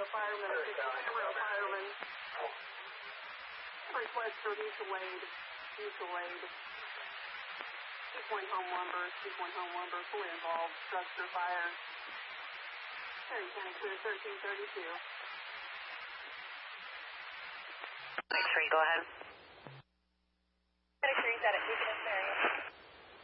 fireman, Amarillo fireman. Request for mutual aid. Point home lumber, fully involved, structure fire. Perry County Clear 1332. 3, go ahead.